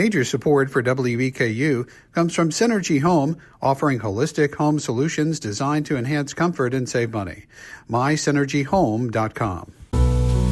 Major support for WEKU comes from Synergy Home, offering holistic home solutions designed to enhance comfort and save money. MySynergyHome.com.